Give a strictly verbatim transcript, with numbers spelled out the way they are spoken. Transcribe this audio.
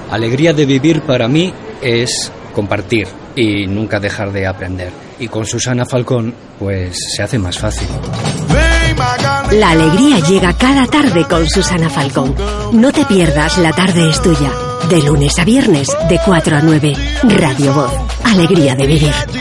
Alegría de vivir para mí es compartir y nunca dejar de aprender. Y con Susana Falcón, pues se hace más fácil. La alegría llega cada tarde con Susana Falcón. No te pierdas La tarde es tuya. De lunes a viernes, de cuatro a nueve. Radio Voz. Alegría de vivir.